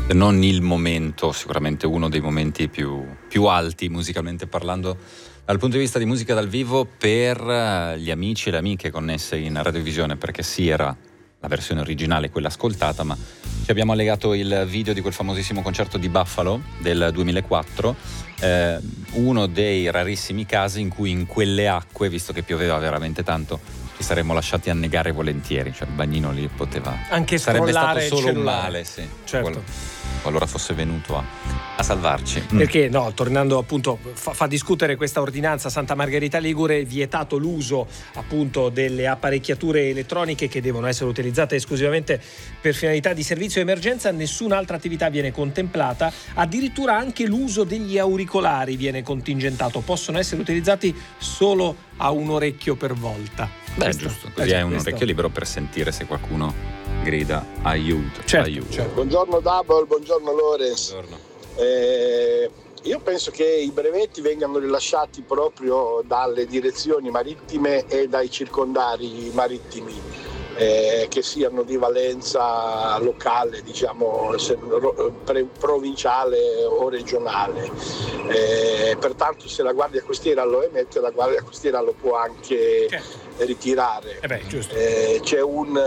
Non il momento, sicuramente uno dei momenti più alti musicalmente parlando dal punto di vista di musica dal vivo per gli amici e le amiche connesse in radiovisione, perché sì, era la versione originale, quella ascoltata, ma ci abbiamo allegato il video di quel famosissimo concerto di Buffalo del 2004, uno dei rarissimi casi in cui in quelle acque, visto che pioveva veramente tanto, ci saremmo lasciati annegare volentieri, cioè il bagnino lì poteva anche sarebbe stato solo un cellulare. male, sì, Certo. qualora fosse venuto a salvarci. Perché no, tornando appunto, fa discutere questa ordinanza Santa Margherita Ligure, vietato l'uso appunto delle apparecchiature elettroniche che devono essere utilizzate esclusivamente per finalità di servizio e emergenza, nessun'altra attività viene contemplata, addirittura anche l'uso degli auricolari viene contingentato, possono essere utilizzati solo a un orecchio per volta. Beh, giusto, così hai un orecchio libero per sentire se qualcuno grida aiuto, certo, aiuto. Certo. Buongiorno Double, buongiorno Lorenz. Buongiorno. Io penso che i brevetti vengano rilasciati proprio dalle direzioni marittime e dai circondari marittimi, che siano di valenza locale, diciamo provinciale o regionale. Pertanto se la Guardia Costiera lo emette, la Guardia Costiera lo può anche ritirare. Giusto. C'è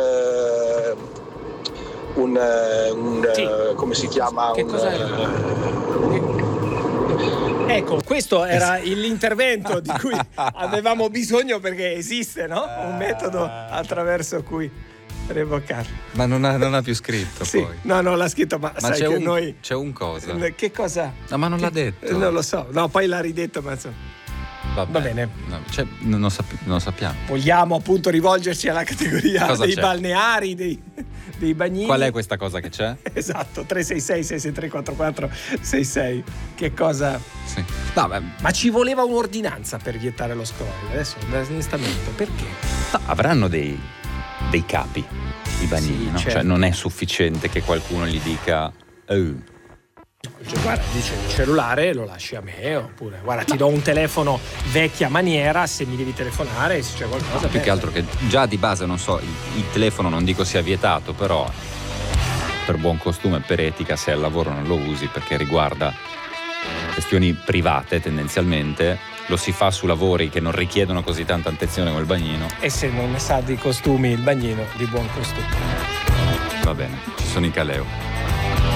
come si chiama? Che cos'è? Ecco, questo era l'intervento di cui avevamo bisogno, perché esiste, no? Un metodo attraverso cui revocarlo. Ma non ha più scritto, sì. Poi. No, l'ha scritto, ma sai c'è che noi... C'è un cosa. Che cosa? No, ma non l'ha detto. Non lo so. No, poi l'ha ridetto, ma insomma... Va bene. No, non sappiamo. Vogliamo appunto rivolgerci alla categoria cosa dei c'è? Balneari, dei bagnini. Qual è questa cosa che c'è? Esatto, 366-663-4466. Che cosa? Sì. No, ma ci voleva un'ordinanza per vietare lo scroll. Adesso, onestamente, perché? No, avranno dei capi i bagnini, sì, no? certo. Cioè non è sufficiente che qualcuno gli dica cioè, guarda, dice il cellulare lo lasci a me, oppure guarda, ti do un telefono vecchia maniera, se mi devi telefonare, se c'è qualcosa. Più che altro che già di base, non so, il telefono non dico sia vietato, però per buon costume, per etica, se al lavoro non lo usi perché riguarda questioni private tendenzialmente, lo si fa su lavori che non richiedono così tanta attenzione come il bagnino. E se non ne sa di costumi il bagnino, di buon costume. Va bene, ci sono i caleo.